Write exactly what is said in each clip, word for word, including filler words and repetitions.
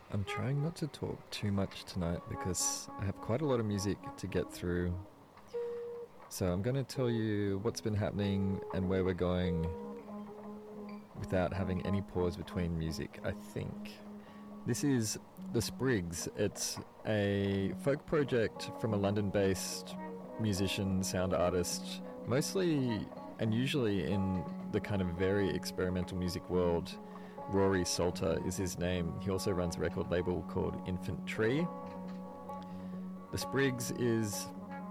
I'm trying not to talk too much tonight because I have quite a lot of music to get through. So I'm going to tell you what's been happening and where we're going without having any pause between music, I think. This is The Sprigs. It's a folk project from a London-based musician, sound artist, mostly and usually in the kind of very experimental music world. Rory Salter is his name. He also runs a record label called Infant Tree. The Sprigs is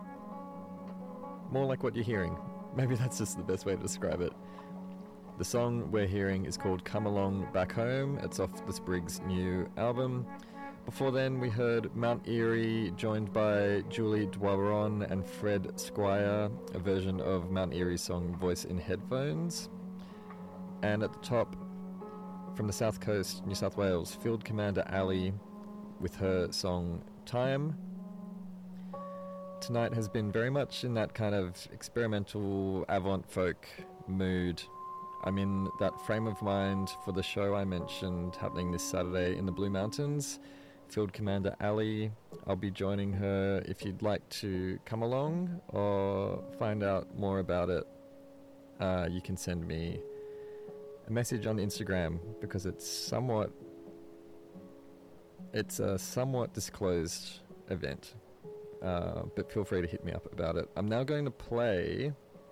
more like what you're hearing. Maybe that's just the best way to describe it. The song we're hearing is called Come Along Back Home. It's off the Sprigs' new album. Before then, we heard Mount Erie, joined by Julie Dwaron and Fred Squire, a version of Mount Erie's song Voice in Headphones. And at the top, from the South Coast, New South Wales, Field Commander Ali with her song Time. Tonight has been very much in that kind of experimental avant folk mood. I'm in that frame of mind for the show I mentioned happening this Saturday in the Blue Mountains. Field Commander Ali, I'll be joining her. If you'd like to come along or find out more about it, uh, you can send me a message on Instagram because it's somewhat it's a somewhat disclosed event, uh, but feel free to hit me up about it. I'm now going to play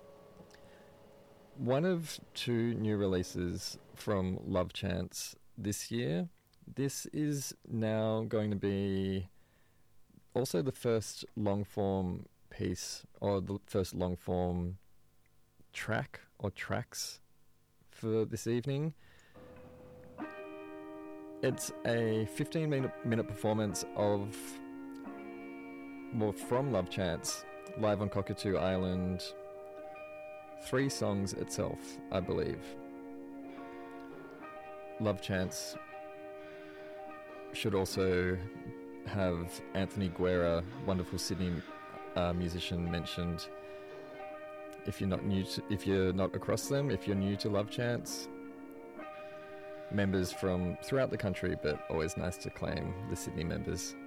one of two new releases from Love Chance this year. This is now going to be also the first long form piece, or the first long form track or tracks for this evening. It's a fifteen minute, minute performance of, well, from Love Chance, live on Cockatoo Island. Three songs itself, I believe. Love Chance should also have Anthony Guerra, wonderful Sydney uh, musician, mentioned. If you're not new to, if you're not across them, if you're new to Love Chance, members from throughout the country, but always nice to claim the Sydney members.